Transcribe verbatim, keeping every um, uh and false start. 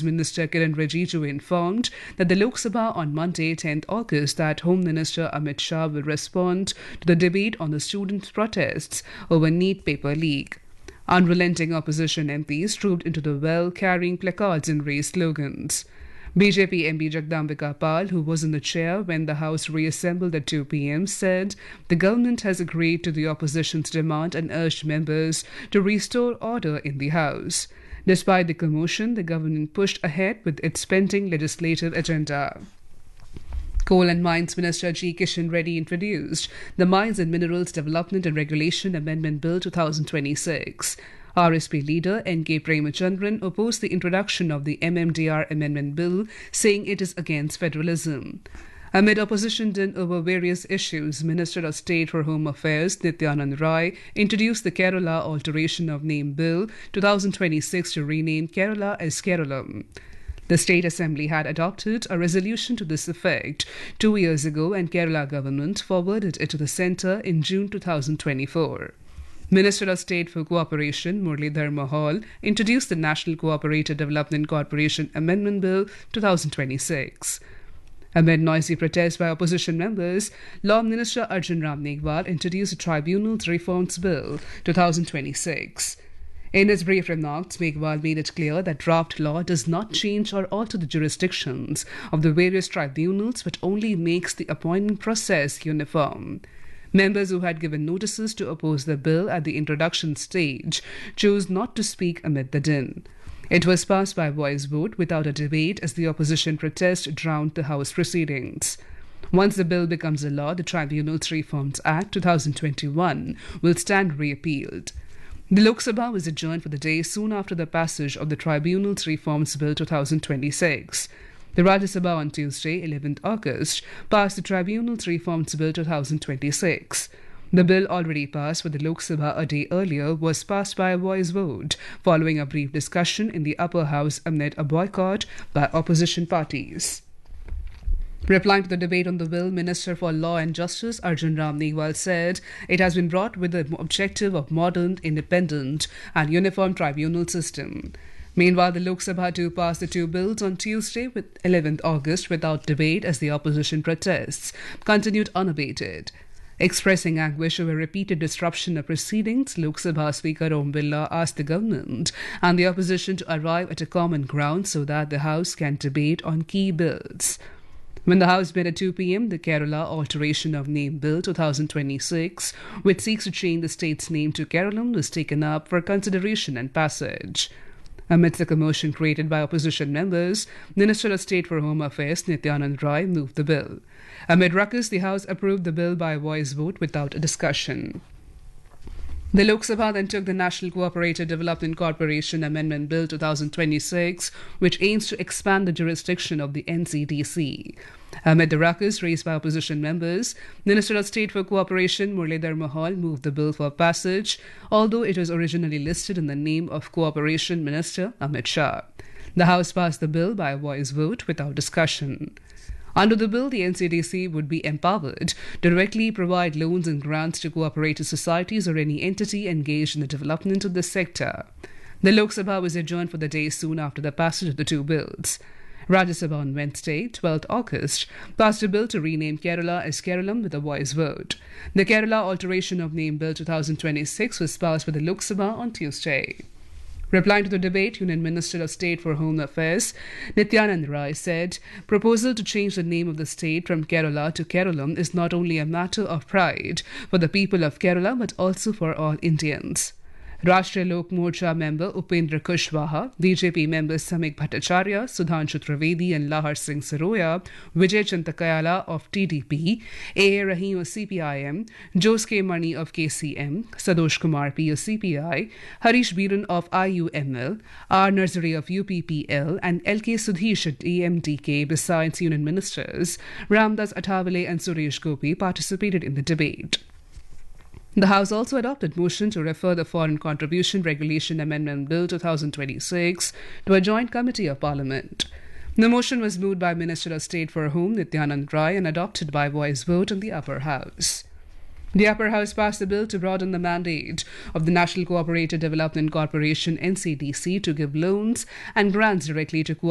Affairs Minister Kiran Rijiju informed that the Lok Sabha on Monday, tenth August, that Home Minister Amit Shah will respond to the debate on the student protests over NEET paper leak. Unrelenting opposition M Ps trooped into the well carrying placards and raised slogans. B J P M P Jagdambika Pal, who was in the chair when the House reassembled at two p m, said the government has agreed to the opposition's demand and urged members to restore order in the House. Despite the commotion, the government pushed ahead with its pending legislative agenda. Coal and Mines Minister G. Kishan Reddy introduced the Mines and Minerals Development and Regulation Amendment Bill twenty twenty-six. R S P leader N K Premachandran opposed the introduction of the M M D R Amendment Bill, saying it is against federalism. Amid opposition din over various issues, Minister of State for Home Affairs Nityanand Rai introduced the Kerala Alteration of Name Bill twenty twenty-six to rename Kerala as Keralam. The State Assembly had adopted a resolution to this effect two years ago, and Kerala government forwarded it to the centre in June twenty twenty-four. Minister of State for Cooperation Muralidhar Mohol introduced the National Cooperative Development Corporation Amendment Bill twenty twenty-six. Amid noisy protests by opposition members, Law Minister Arjun Ram Meghwal introduced the Tribunals Reforms Bill twenty twenty-six. In his brief remarks, Meghwal made it clear that draft law does not change or alter the jurisdictions of the various tribunals but only makes the appointment process uniform. Members who had given notices to oppose the bill at the introduction stage chose not to speak amid the din. It was passed by voice vote without a debate as the opposition protest drowned the House proceedings. Once the bill becomes a law, the Tribunals Reforms Act twenty twenty-one will stand reappealed. The Lok Sabha was adjourned for the day soon after the passage of the Tribunals Reforms Bill twenty twenty-six. The Rajya Sabha on Tuesday, eleventh August, passed the Tribunals Reforms Bill twenty twenty-six. The bill, already passed for the Lok Sabha a day earlier, was passed by a voice vote, following a brief discussion in the upper house amid a boycott by opposition parties. Replying to the debate on the bill, Minister for Law and Justice Arjun Ram Meghwal said it has been brought with the objective of modern, independent and uniform tribunal system. Meanwhile, the Lok Sabha too passed the two bills on Tuesday, with eleventh August, without debate as the opposition protests continued unabated. Expressing anguish over repeated disruption of proceedings, Lok Sabha Speaker Om Birla asked the government and the opposition to arrive at a common ground so that the House can debate on key bills. When the House met at two p m, the Kerala Alteration of Name Bill twenty twenty-six, which seeks to change the state's name to Keralam, was taken up for consideration and passage. Amidst the commotion created by opposition members, Minister of State for Home Affairs Nityanand Rai moved the bill. Amid ruckus, the House approved the bill by voice vote without a discussion. The Lok Sabha then took the National Cooperative Development Corporation Amendment Bill twenty twenty-six, which aims to expand the jurisdiction of the N C D C. Amid the ruckus raised by opposition members, Minister of State for Cooperation Muralidhar Mohol moved the bill for passage, although it was originally listed in the name of Cooperation Minister Amit Shah. The House passed the bill by a voice vote without discussion. Under the bill, the N C D C would be empowered to directly provide loans and grants to cooperative societies or any entity engaged in the development of the sector. The Lok Sabha was adjourned for the day soon after the passage of the two bills. Rajya Sabha on Wednesday, twelfth August, passed a bill to rename Kerala as Keralam with a voice vote. The Kerala Alteration of Name Bill twenty twenty-six was passed by the Lok Sabha on Tuesday. Replying to the debate, Union Minister of State for Home Affairs Nityanand Rai said, proposal to change the name of the state from Kerala to Keralam is not only a matter of pride for the people of Kerala but also for all Indians. Rashtriya Lok Morcha member Upendra Kushwaha, B J P members Samik Bhattacharya, Sudhanshu Trivedi and Lahar Singh Saroya, Vijay Chantakayala of T D P, A A Rahim of C P I M, Jose K. Mani of K C M, Sadosh Kumar P of C P I, Harish Biran of I U M L, R. Narzari of U P P L and L K Sudhish at D M D K, besides Union Ministers Ramdas Athawale and Suresh Gopi, participated in the debate. The House also adopted motion to refer the Foreign Contribution Regulation Amendment Bill twenty twenty-six to a joint committee of Parliament. The motion was moved by Minister of State for Home Nityanand Rai and adopted by voice vote in the upper house. The upper house passed the bill to broaden the mandate of the National Cooperative Development Corporation N C D C to give loans and grants directly to